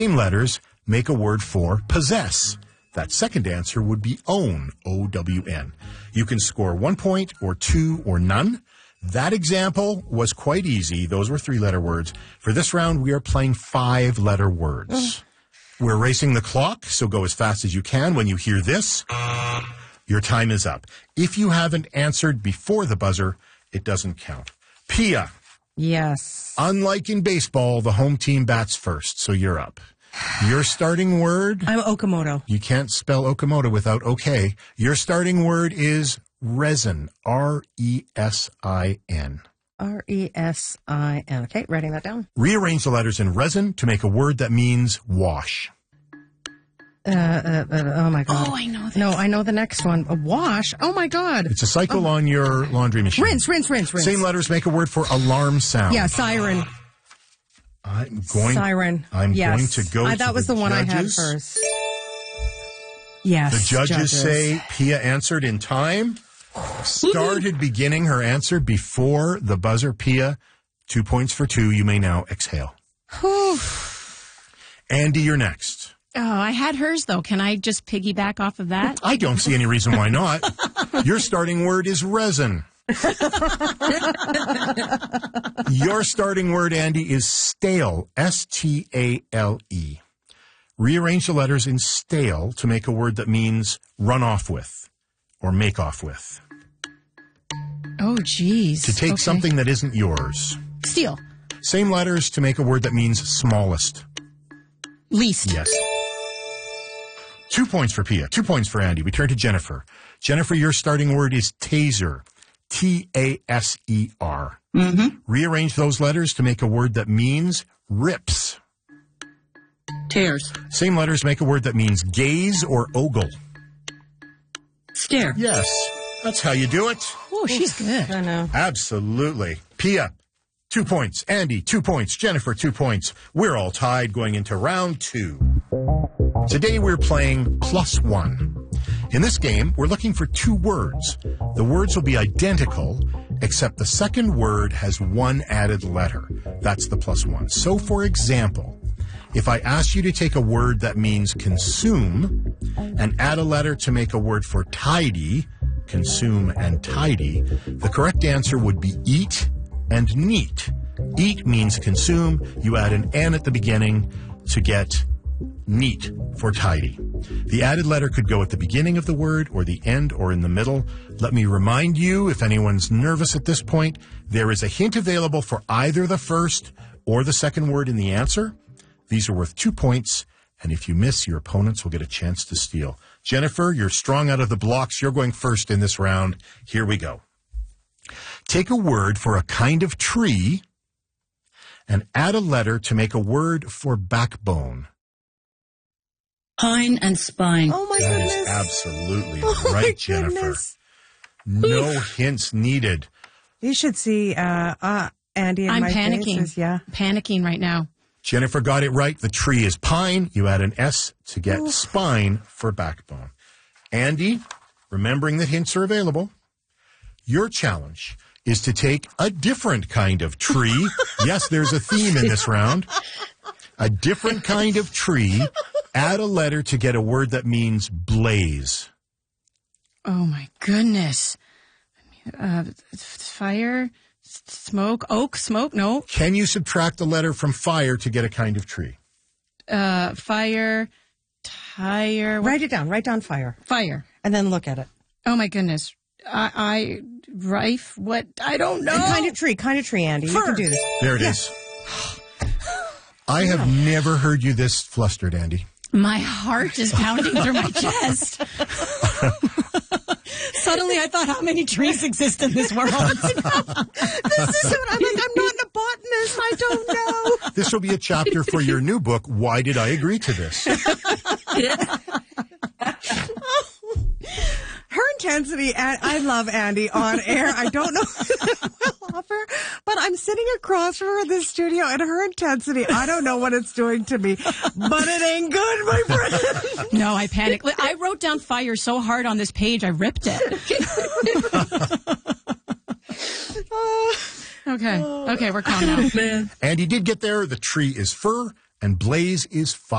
Same letters make a word for possess. That second answer would be own, O-W-N. You can score 1 point or 2 or none. That example was quite easy. Those were 3-letter words. For this round, we are playing 5-letter words. We're racing the clock, so go as fast as you can. When you hear this, your time is up. If you haven't answered before the buzzer, it doesn't count. Pia. Yes. Unlike in baseball, the home team bats first, so you're up. Your starting word? I'm Okamoto. You can't spell Okamoto without okay. Your starting word is resin. R-E-S-I-N. R-E-S-I-N. Okay, writing that down. Rearrange the letters in resin to make a word that means wash. Oh, my God. Oh, I know this. No, I know the next one. A wash? Oh, my God. It's a cycle on your laundry machine. Rinse. Same letters make a word for alarm sound. Yeah, siren. Siren. I'm yes. going to go to that was the one I had first. Yes. The judges say Pia answered in time. Started beginning her answer before the buzzer. Pia, 2 points for 2. You may now exhale. Andy, you're next. Oh, I had hers, though. Can I just piggyback off of that? I don't see any reason why not. Your starting word is resin. Your starting word, Andy, is stale. S-T-A-L-E. Rearrange the letters in stale to make a word that means run off with or make off with. Oh, geez. To take something that isn't yours. Steal. Same letters to make a word that means smallest. Least. Yes. 2 points for Pia. 2 points for Andy. We turn to Jennifer. Jennifer, your starting word is taser. T-A-S-E-R. Rearrange those letters to make a word that means rips. Tears. Same letters make a word that means gaze or ogle. Stare. Yes, that's how you do it. Oh, she's good. I know. Absolutely. Pia, 2 points. Andy, 2 points. Jennifer, 2 points. We're all tied going into round 2. Today we're playing plus 1. In this game, we're looking for 2 words. The words will be identical, except the second word has 1 added letter. That's the plus 1. So, for example, if I ask you to take a word that means consume and add a letter to make a word for tidy, consume and tidy, the correct answer would be eat and neat. Eat means consume. You add an N at the beginning to get neat for tidy. The added letter could go at the beginning of the word or the end or in the middle. Let me remind you, if anyone's nervous at this point, there is a hint available for either the first or the second word in the answer. These are worth 2 points, and if you miss, your opponents will get a chance to steal. Jennifer, you're strong out of the blocks. You're going first in this round. Here we go. Take a word for a kind of tree and add a letter to make a word for backbone. Pine and spine. Oh, my That goodness. is absolutely Oh, my right, Jennifer. goodness. No hints needed. You should see Andy and I'm my panicking. faces. Yeah. Panicking right now. Jennifer got it right. The tree is pine. You add an S to get spine for backbone. Andy, remembering that hints are available, your challenge is to take a different kind of tree. Yes, there's a theme in this round. A different kind of tree. Add a letter to get a word that means blaze. Oh, my goodness. Fire, smoke, oak, smoke, no. Can you subtract a letter from fire to get a kind of tree? Fire, tire. Write it down. Write down fire. Fire. And then look at it. Oh, my goodness. Rife, what? I don't know. Kind of tree, Andy. You can do this. There it is. I have never heard you this flustered, Andy. My heart is pounding through my chest. Suddenly I thought, how many trees exist in this world? This is what I'm like. I'm not a botanist. I don't know. This will be a chapter for your new book, Why Did I Agree to This? Her intensity, and I love Andy on air. I don't know what I'll offer, but I'm sitting across from her in the studio, and her intensity, I don't know what it's doing to me, but it ain't good, my friend. No, I panicked. I wrote down fire so hard on this page, I ripped it. Okay, we're calm now. Man. Andy did get there. The tree is fir, and blaze is fire.